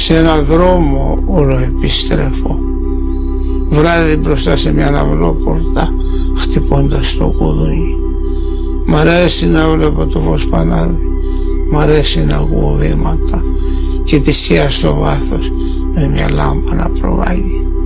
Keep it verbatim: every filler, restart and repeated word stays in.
σε έναν δρόμο όλο επιστρέφω, βράδυ μπροστά σε μια αυλόπορτα χτυπώντας το κουδούνι. Μ' αρέσει να βλέπω το φως πανάδι, μ' αρέσει να ακούω βήματα και τη θεία στο βάθος με μια λάμπα να προβάλλει.